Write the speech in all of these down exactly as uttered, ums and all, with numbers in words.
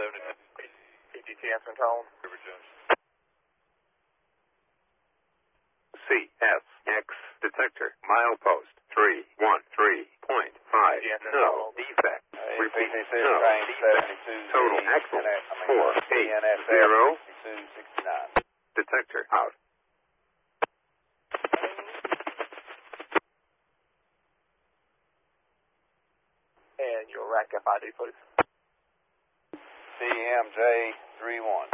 seventy-two. P T T answering tone. River Jones. C S X detector milepost three one three point five. No defect. Repeat. No defect. Total axle four eight zero. Detector out. And your rack F I D, please. C M J three one.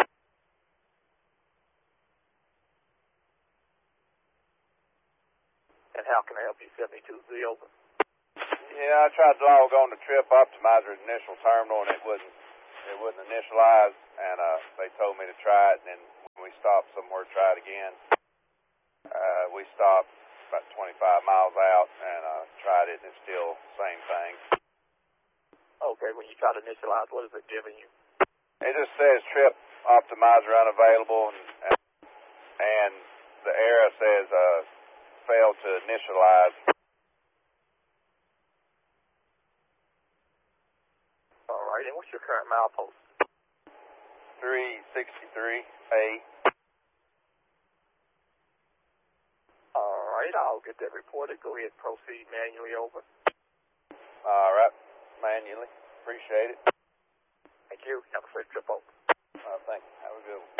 And how can I help you? seventy-two Z open. Yeah, I tried to log on the Trip Optimizer initial terminal and it wouldn't it wouldn't initialize, and uh, they told me to try it, and then when we stopped somewhere, try it again. Uh, we stopped about twenty-five miles out and uh, tried it, and it's still the same thing. Okay, when you try to initialize, what is it giving you? It just says Trip Optimizer unavailable, and, and, and the error says uh, failed to initialize. All right, and what's your current milepost? three sixty-three A. All right, I'll get that reported. Go ahead, proceed manually over. All right, manually. Appreciate it. Thank you. Have a safe trip over. Uh, thank you. Have a good one.